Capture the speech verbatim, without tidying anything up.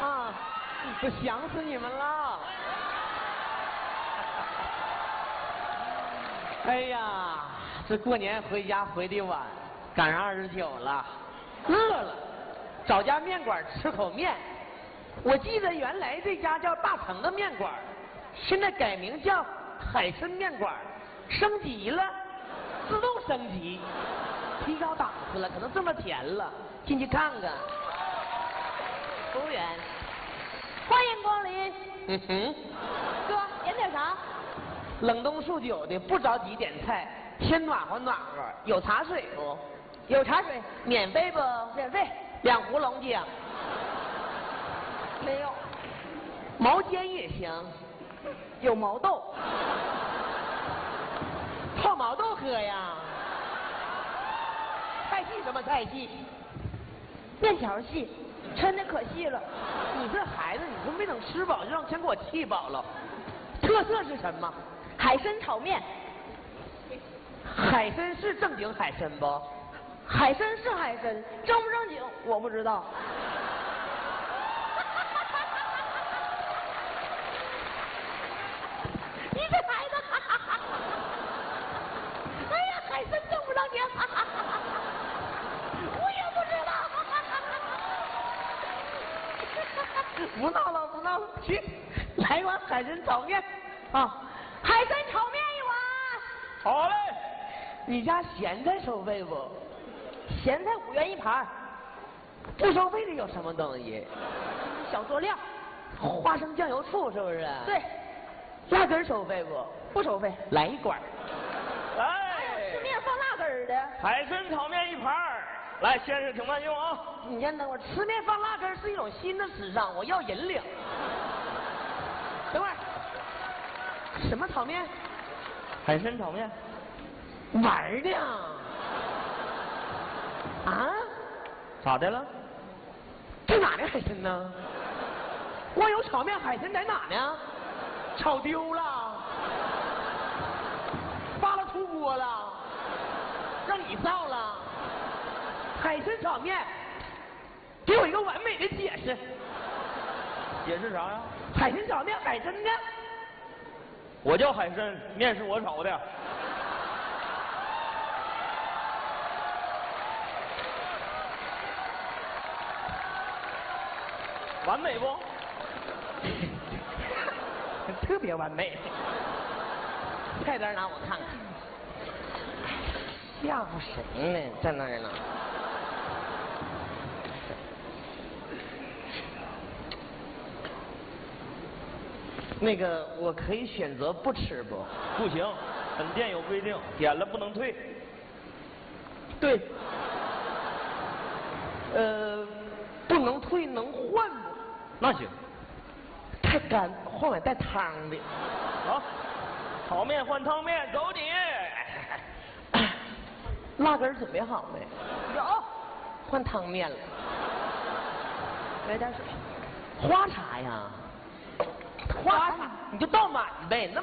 啊，我想死你们了！哎呀，这过年回家回的晚，赶上二十九了，饿了，找家面馆吃口面。我记得原来这家叫大成的面馆，现在改名叫海参面馆，升级了，自动升级，提高档次了，可能这么甜了。进去看看。 服务员，欢迎光临。 嗯哼。 哥，点点啥？ 冷冻数九的，不着急点菜，先暖和暖和。有茶水不？ 有茶水， 免费不？ 免费。 两壶龙井。 没有。 毛尖也行。 有毛豆。 泡毛豆喝呀？菜系什么菜系？ 面条细，抻的可细了。 你这孩子，你说没等吃饱就让先给我气饱了。特色是什么？ 海参炒面。 海参是正经海参不？ 海参是海参，正不正经我不知道。你这孩子，哎呀，海参正不正经，我也不知道。 不闹了，不闹了，去，来一碗海参炒面啊！ 海参炒面一碗。 好嘞。你家咸菜收费不？ 咸菜五元一盘。 不收费的有什么东西？ 小佐料。 花生酱油醋是不是？ 对。 辣根收费不？ 不收费。 来一管。 来。 还有吃面放辣根儿的。 海参炒面一盘儿。来，先生请慢用啊！ 你先等会儿，吃面放辣根是一种新的时尚，我要引领。等会儿，什么炒面？ 海参炒面。 玩呢？啊？ 咋的了？ 在哪呢？海参呢？光有炒面，海参在哪呢？炒丢了，发了出锅了，让你造了。海参炒面，给我一个完美的解释。 解释啥呀？ 海参炒面，海参呢？ 我叫海参，面是我炒的。完美不？ 特别完美。菜单拿我看看。吓唬谁呢？在那儿呢。那个，我可以选择不吃不？ 不行，本店有规定，点了不能退。 对。呃，不能退，能换不？ 那行。 太干，换碗带汤的。 好，炒面换汤面，走你。 辣根准备好没？ 有。 换汤面了。 来点水。 花茶呀。花茶，你就倒满呗，那么。